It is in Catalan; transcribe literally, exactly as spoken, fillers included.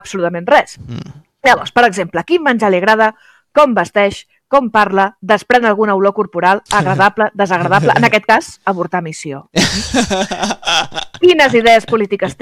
absolutament res. Mm. Llavors, per exemple, quin menjar li agrada, com vesteix, com parla, desprèn alguna olor corporal, agradable, desagradable, en aquest cas, avortar missió. Quines idees polítiques té,